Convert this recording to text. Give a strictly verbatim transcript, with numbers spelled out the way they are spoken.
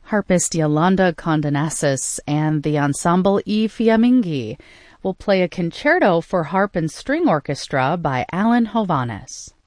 Harpist Yolanda Condonasis and the Ensemble I Fiamminghi will play a concerto for harp and string orchestra by Alan Hovhaness.